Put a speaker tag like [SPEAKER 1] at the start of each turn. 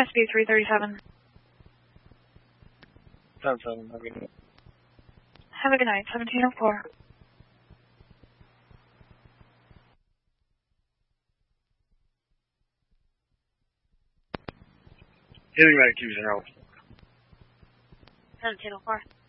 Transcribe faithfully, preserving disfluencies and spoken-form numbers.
[SPEAKER 1] S B three thirty-seven.
[SPEAKER 2] ten seven, have a good night.
[SPEAKER 1] Have a good night, seventeen oh four.
[SPEAKER 2] Giving back to zero.
[SPEAKER 1] seventeen oh four.